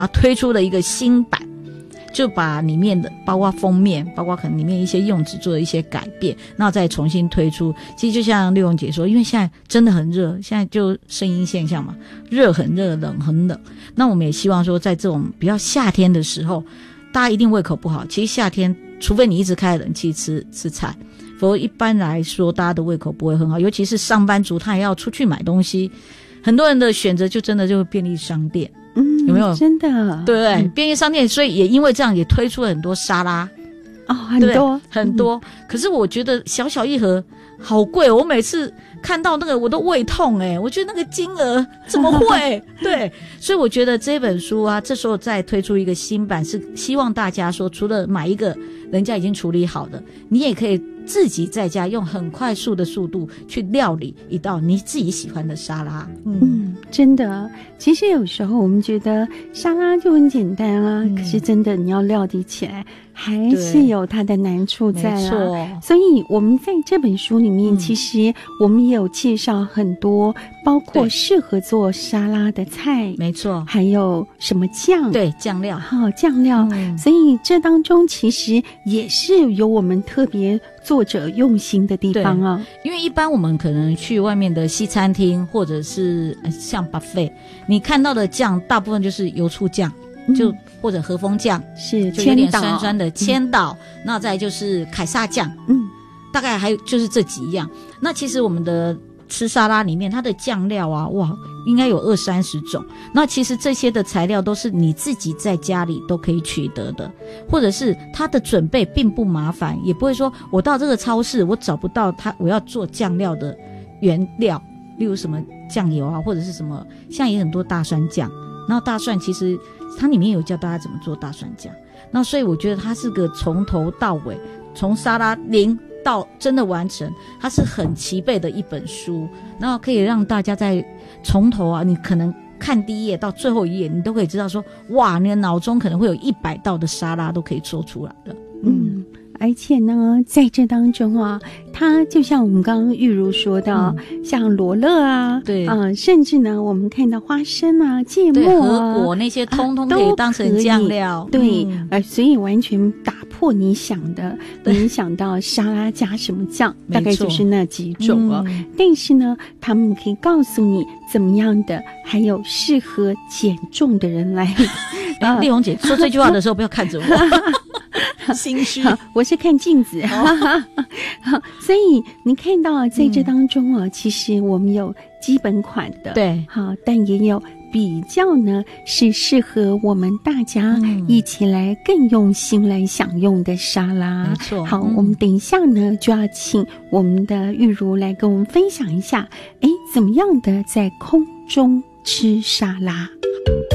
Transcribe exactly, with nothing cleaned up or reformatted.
啊推出了一个新版，就把里面的包括封面，包括可能里面一些用纸做了一些改变，那再重新推出。其实就像丽蓉姐说，因为现在真的很热，现在就声音现象嘛，热很热，冷很冷。那我们也希望说，在这种比较夏天的时候，大家一定胃口不好。其实夏天，除非你一直开冷气吃吃菜，否则一般来说大家的胃口不会很好。尤其是上班族，他也要出去买东西，很多人的选择就真的就是便利商店。 嗯， 有没有真的？ 对不对？ 嗯、 便利商店，所以也因为这样也推出了很多沙拉哦，很多很多、嗯。可是我觉得小小一盒好贵，我每次看到那个我都胃痛哎、欸，我觉得那个金额怎么会？对，所以我觉得这本书啊，这时候再推出一个新版，是希望大家说，除了买一个人家已经处理好的，你也可以自己在家用很快速的速度去料理一道你自己喜欢的沙拉。嗯， 嗯真的，其实有时候我们觉得沙拉就很简单啊，嗯、可是真的你要料理起来还是有它的难处在啊。没错，所以我们在这本书里面，嗯、其实我们也有介绍很多，包括适合做沙拉的菜， 没错， 还有什么酱， 对，酱料， 好、哦、酱料、嗯。所以这当中其实也是有我们特别作者用心的地方啊。 因为一般我们可能去外面的西餐厅，或者是像 buffet， 你看到的酱大部分就是油醋酱。就或者和风酱， 是就有点酸酸的千岛，嗯、那再就是凯撒酱， 嗯， 大概还有就是这几样。那其实我们的吃沙拉里面，它的酱料啊，哇，应该有二三十种。那其实这些的材料都是你自己在家里都可以取得的，或者是它的准备并不麻烦，也不会说我到这个超市我找不到它我要做酱料的原料，例如什么酱油啊，或者是什么，像也很多大蒜酱。然后大蒜其实它里面有教大家怎么做大蒜酱，那所以我觉得它是个从头到尾，从沙拉零到真的完成，它是很齐备的一本书，然后可以让大家在从头啊，你可能看第一页到最后一页，你都可以知道说，哇，你的脑中可能会有一百道的沙拉都可以做出来的。嗯， 而且呢，在这当中啊，它就像我们刚刚玉如说的，嗯、像罗勒啊， 对啊、呃，甚至呢，我们看到花生啊、芥末啊、 核果那些，通通可以当成酱料。 啊、对，而、嗯、所以完全打破你想的，你想到沙拉加什么酱，大概就是那几种了。嗯、但是呢，他们可以告诉你怎么样的，还有适合减重的人来。 啊，丽蓉姐说这句话的时候，不要看着我。心虚， 我是看镜子。哦、所以你看到在这当中啊，嗯、其实我们有基本款的， 对， 好，但也有比较呢，是适合我们大家一起来更用心来享用的沙拉。 没错， 好，嗯、我们等一下呢就要请我们的玉如来跟我们分享一下，哎，怎么样的在空中吃沙拉。